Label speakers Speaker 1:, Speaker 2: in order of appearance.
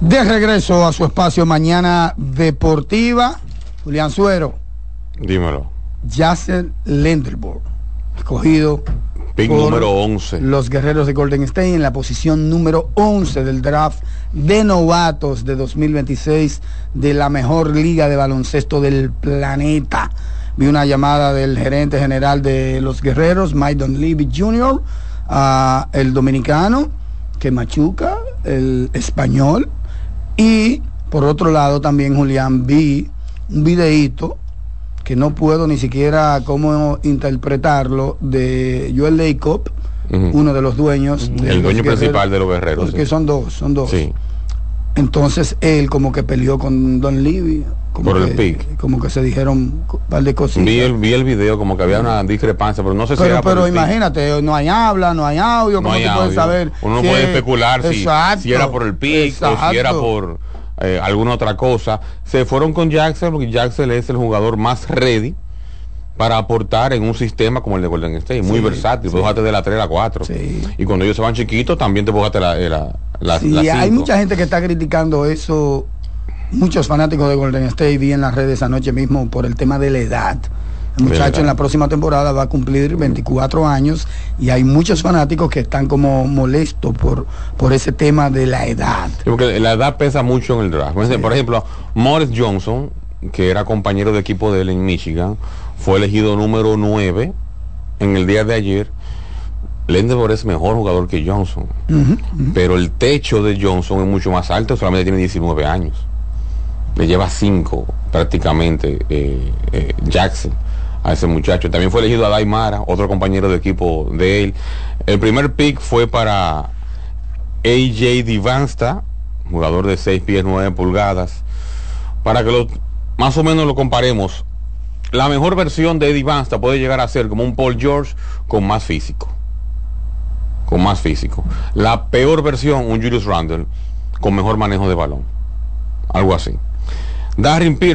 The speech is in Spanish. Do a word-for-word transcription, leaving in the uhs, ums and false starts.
Speaker 1: De regreso a su espacio Mañana Deportiva, Julián Suero.
Speaker 2: Dímelo.
Speaker 1: Yasser Linderborg, escogido
Speaker 2: pick
Speaker 1: por
Speaker 2: número once.
Speaker 1: Los Guerreros de Golden State en la posición número once del draft de novatos de dos mil veintiséis de la mejor liga de baloncesto del planeta. Vi una llamada del gerente general de los Guerreros, Mike Dunleavy junior, uh, el dominicano que machuca, el español, y por otro lado también, Julián, vi un videíto que no puedo ni siquiera cómo interpretarlo, de Joel Lacob, uh-huh. uno de los dueños de
Speaker 2: el
Speaker 1: los
Speaker 2: dueño
Speaker 1: Guerreros,
Speaker 2: principal de los Guerreros,
Speaker 1: porque sí. son dos, son dos.
Speaker 2: Sí.
Speaker 1: Entonces él como que peleó con Dunleavy
Speaker 2: por
Speaker 1: que,
Speaker 2: el pick,
Speaker 1: como que se dijeron un par de cositas.
Speaker 2: Vi el, vi el video, como que había una discrepancia, pero no sé si
Speaker 1: pero,
Speaker 2: era
Speaker 1: pero
Speaker 2: por el
Speaker 1: imagínate, pick. No hay habla, no hay audio,
Speaker 2: no
Speaker 1: ¿cómo
Speaker 2: hay
Speaker 1: tú
Speaker 2: audio.
Speaker 1: puedes saber?
Speaker 2: Uno no
Speaker 1: si
Speaker 2: puede
Speaker 1: es,
Speaker 2: especular si, si era por el pick
Speaker 1: exacto.
Speaker 2: o si era por eh, alguna otra cosa. Se fueron con Jackson porque Jackson es el jugador más ready para aportar en un sistema como el de Golden State, muy sí, versátil, sí. Puedes de la tres a la cuatro, sí. Y cuando ellos se van chiquitos también te puedes la la, la,
Speaker 1: sí,
Speaker 2: la cinco.
Speaker 1: Hay mucha gente que está criticando eso, muchos fanáticos de Golden State, vi en las redes anoche mismo por el tema de la edad. El muchacho en la próxima temporada va a cumplir veinticuatro años y hay muchos fanáticos que están como molestos por, por ese tema de la edad.
Speaker 2: Sí, porque la edad pesa mucho en el draft. Sí. Por ejemplo, Morris Johnson, que era compañero de equipo de él en Michigan, fue elegido número nueve en el día de ayer. Linderborg es mejor jugador que Johnson, uh-huh, uh-huh. pero el techo de Johnson es mucho más alto, solamente tiene diecinueve años. Le lleva cinco prácticamente eh, eh, Jackson a ese muchacho. También fue elegido Adai Mara, otro compañero de equipo de él. El primer pick fue para A J Divansta, jugador de seis pies nueve pulgadas. Para que lo, más o menos lo comparemos, la mejor versión de Divansta puede llegar a ser como un Paul George con más físico. Con más físico. La peor versión, un Julius Randle con mejor manejo de balón. Algo así. Darren Pierce